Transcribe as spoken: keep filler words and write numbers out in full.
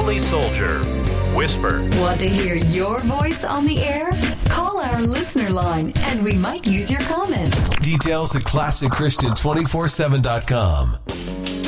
Lonely Soldier. Whisper. Want to hear your voice on the air? Call our listener line and we might use your comment. Details at classic christian two forty-seven dot com.